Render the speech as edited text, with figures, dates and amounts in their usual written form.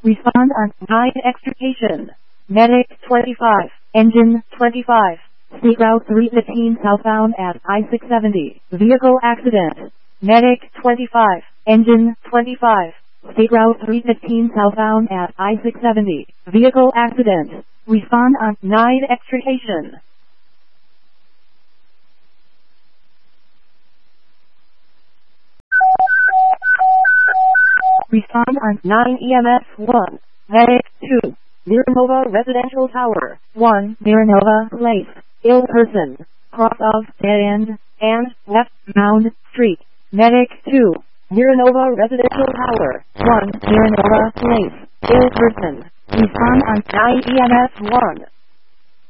Respond on 9 extrication. Medic 25. Engine 25. State Route 315 southbound at I-670. Vehicle accident. Medic 25. Engine 25. State Route 315 southbound at I-670. Vehicle accident. Respond on 9 extrication. Respond on 9 EMS 1. Medic 2. Miranova Residential Tower 1. Miranova Place. Ill person. Cross of dead end and left Mound Street. Medic 2. Miranova Residential Tower 1. Miranova Place. Ill person. Respond on 9 EMS 1.